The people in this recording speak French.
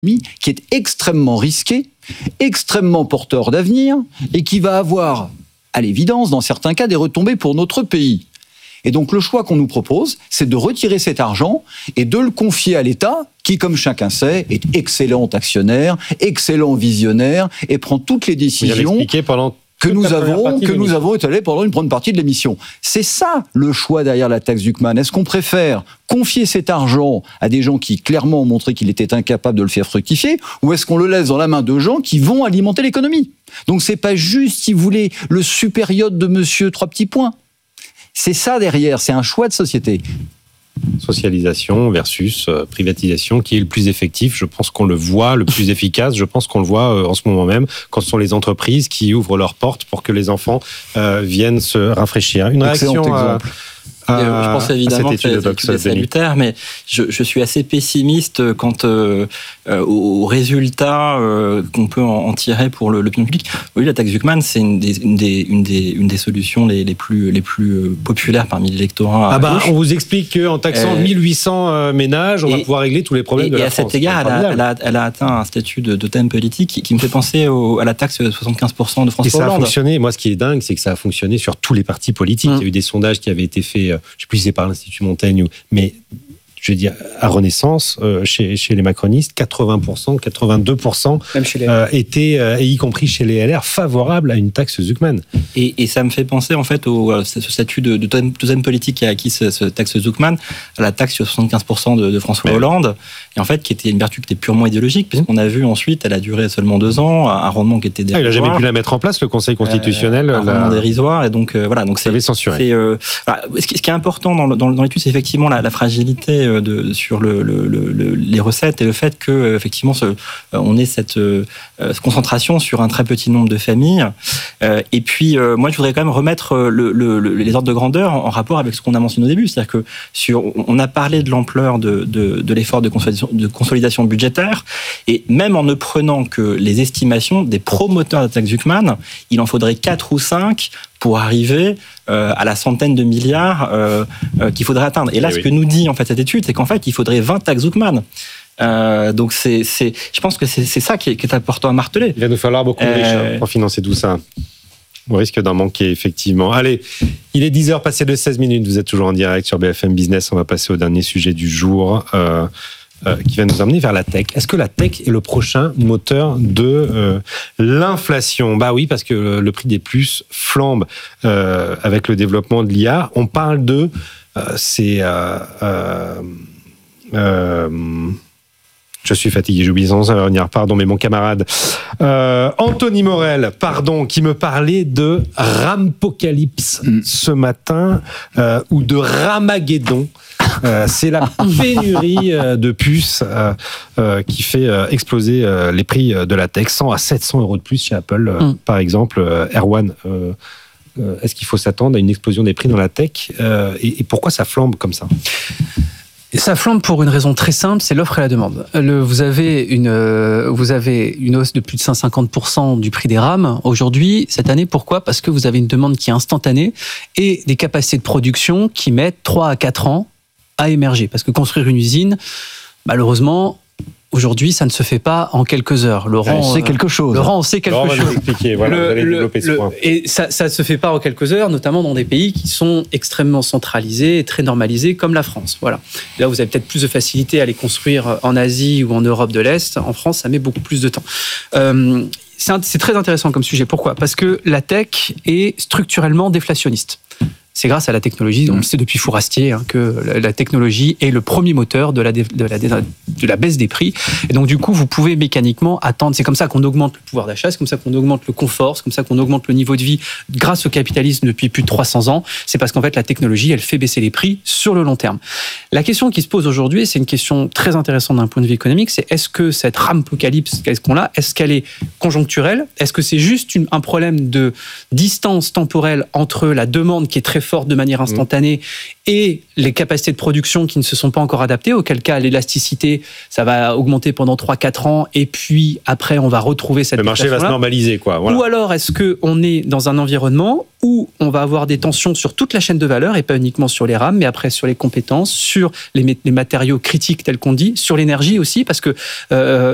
qui est extrêmement risqué, extrêmement porteur d'avenir et qui va avoir, à l'évidence, dans certains cas, des retombées pour notre pays. Et donc le choix qu'on nous propose, c'est de retirer cet argent et de le confier à l'État, qui, comme chacun sait, est excellent actionnaire, excellent visionnaire et prend toutes les décisions que nous avons étalées pendant une bonne partie de l'émission. C'est ça le choix derrière la taxe Zuckman. Est-ce qu'on préfère confier cet argent à des gens qui clairement ont montré qu'il était incapable de le faire fructifier, ou est-ce qu'on le laisse dans la main de gens qui vont alimenter l'économie ? Donc c'est pas juste, si vous voulez, le super yacht de monsieur 3 petits points. C'est ça derrière, c'est un choix de société. Socialisation versus privatisation, qui est le plus effectif, je pense qu'on le voit, le plus efficace, je pense qu'on le voit en ce moment même, quand ce sont les entreprises qui ouvrent leurs portes pour que les enfants viennent se rafraîchir. Une réaction je pense évidemment que c'est salutaire, mais je suis assez pessimiste quant aux résultats qu'on peut en tirer pour l'opinion publique. Oui, la taxe Zuckman, c'est une des solutions les plus populaires parmi l'électorat. On vous explique qu'en taxant 1800 ménages, on va pouvoir régler tous les problèmes de la France. Et à cet égard, elle a atteint un statut de thème politique qui me fait penser à la taxe de 75% de François Hollande. Et ça a fonctionné. Moi, ce qui est dingue, c'est que ça a fonctionné sur tous les partis politiques. Il y a eu des sondages qui avaient été faits, je ne sais plus si c'est par l'Institut Montaigne, mais je veux dire, à Renaissance, chez les macronistes, 80%, 82% même chez les étaient, et y compris chez les LR, favorables à une taxe Zuckman. Et ça me fait penser, en fait, ce statut de deuxième politique qui a acquis ce taxe Zuckman, à la taxe sur 75% de François Hollande, et en fait, qui était une vertu qui était purement idéologique, puisqu'on a vu ensuite, elle a duré seulement 2 ans, un rendement qui était dérisoire. Il n'a jamais pu la mettre en place, le Conseil constitutionnel. Un rendement dérisoire, et donc, voilà. Donc, c'est censuré. Ce qui est important dans l'étude, c'est effectivement la fragilité sur les recettes et le fait que effectivement on ait cette concentration sur un très petit nombre de familles. Et puis moi je voudrais quand même remettre les ordres de grandeur en rapport avec ce qu'on a mentionné au début, c'est-à-dire que on a parlé de l'ampleur de l'effort de consolidation budgétaire, et même en ne prenant que les estimations des promoteurs de la taxe Zuckman, il en faudrait 4 ou 5 pour arriver à la centaine de milliards qu'il faudrait atteindre. Et là, ce que nous dit en fait cette étude, c'est qu'en fait, il faudrait 20 taxes Zuckman. Donc, je pense que c'est ça qui est important à marteler. Il va nous falloir beaucoup de riches pour financer tout ça. Au risque d'en manquer, effectivement. Allez, il est 10h passé de 16 minutes. Vous êtes toujours en direct sur BFM Business. On va passer au dernier sujet du jour. Qui va nous emmener vers la tech. Est-ce que la tech est le prochain moteur de l'inflation ? Bah oui, parce que le prix des puces flambe avec le développement de l'IA. On parle de je suis fatigué, j'ai oublié son nom, pardon, mais mon camarade Anthony Morel, qui me parlait de Rampocalypse ce matin, ou de Ramageddon. C'est la pénurie de puces qui fait exploser les prix de la tech, 100 à 700 € de plus chez Apple, par exemple. Erwan, est-ce qu'il faut s'attendre à une explosion des prix dans la tech et pourquoi ça flambe comme ça ? Ça flambe pour une raison très simple, c'est l'offre et la demande. Vous avez une hausse de plus de 150% du prix des RAM aujourd'hui, cette année. Pourquoi ? Parce que vous avez une demande qui est instantanée et des capacités de production qui mettent 3 à 4 ans à émerger. Parce que construire une usine, malheureusement, aujourd'hui, ça ne se fait pas en quelques heures. Laurent sait quelque chose. Laurent sait quelque chose. Vous allez expliquer, voilà, vous allez développer ce point. Et ça ne se fait pas en quelques heures, notamment dans des pays qui sont extrêmement centralisés et très normalisés, comme la France. Voilà. Là, vous avez peut-être plus de facilité à les construire en Asie ou en Europe de l'Est. En France, ça met beaucoup plus de temps. C'est très intéressant comme sujet. Pourquoi ? Parce que la tech est structurellement déflationniste. C'est grâce à la technologie, on le sait depuis Fourastier, que la technologie est le premier moteur de la baisse des prix. Et donc, du coup, vous pouvez mécaniquement attendre. C'est comme ça qu'on augmente le pouvoir d'achat, c'est comme ça qu'on augmente le confort, c'est comme ça qu'on augmente le niveau de vie grâce au capitalisme depuis plus de 300 ans. C'est parce qu'en fait, la technologie, elle fait baisser les prix sur le long terme. La question qui se pose aujourd'hui, c'est une question très intéressante d'un point de vue économique, c'est est-ce que cette rampocalypse qu'on a, est-ce qu'elle est conjoncturelle ? Est-ce que c'est juste un problème de distance temporelle entre la demande qui est très forte de manière instantanée et les capacités de production qui ne se sont pas encore adaptées, auquel cas l'élasticité, ça va augmenter pendant 3-4 ans et puis après on va retrouver cette déflation. Le marché va se normaliser, quoi. Voilà. Ou alors est-ce qu'on est dans un environnement où on va avoir des tensions sur toute la chaîne de valeur et pas uniquement sur les RAM, mais après sur les compétences, sur les matériaux critiques tels qu'on dit, sur l'énergie aussi, parce que